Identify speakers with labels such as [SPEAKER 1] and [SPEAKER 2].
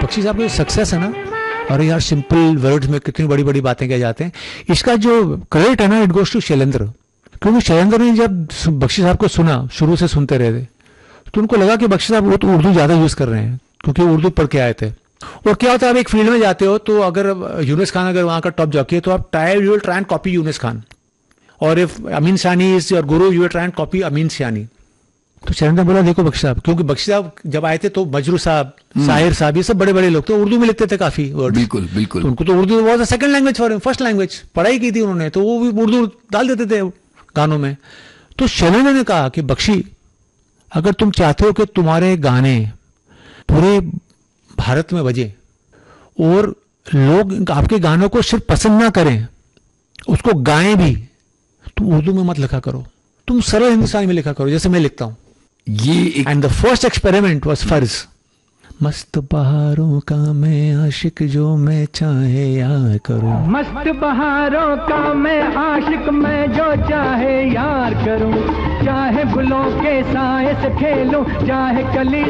[SPEAKER 1] बख्शी साहब की सक्सेस है ना, और यार सिंपल वर्ड्स में कितनी बड़ी बड़ी बातें कह जाते हैं, इसका जो क्रेडिट है ना, इट गोज टू शैलेंद्र। क्योंकि शैलेंद्र ने जब बख्शी साहब को सुना, शुरू से सुनते रहे थे, तो उनको लगा कि बख्शी साहब वो तो उर्दू ज्यादा यूज कर रहे हैं, क्योंकि उर्दू पढ़ के आए थे। और क्या होता है, आप एक फील्ड में जाते हो तो अगर यूनुस खान अगर वहां का टॉप जॉकी है, तो आप you will try and copy Yunus Khan, और इफ अमीन सानी is your Guru, you will try and copy अमीन सानी। तो शैलेंद्र बोला देखो बख्शी साहब, क्योंकि बख्शी साहब जब आए थे तो मजरू साहब, साहिर साहब, ये सब बड़े बड़े लोग थे, उर्दू में लिखते थे काफी वर्ड्स।
[SPEAKER 2] बिल्कुल बिल्कुल।
[SPEAKER 1] तो उनको तो Urdu was a second language for him, first language पढ़ाई की थी उन्होंने, तो वो भी उर्दू डाल देते थे गानों में। तो शैलेंद्र ने कहा कि बख्शी, अगर तुम चाहते हो कि तुम्हारे गाने पूरे भारत में बजे और लोग आपके गानों को सिर्फ पसंद ना करें, उसको गाएं भी, तुम उर्दू में मत लिखा करो, तुम सरल हिंदुस्तानी में लिखा करो जैसे मैं लिखता हूं।
[SPEAKER 2] ये
[SPEAKER 1] and the first experiment was फर्ज। मस्त बहारों का मैं आशिक, जो मैं चाहे यार करूं।
[SPEAKER 3] मस्त बहारों का मैं आशिक, मैं जो चाहे यार करूं। चाहे गुलों के साए से खेलूं, चाहे कली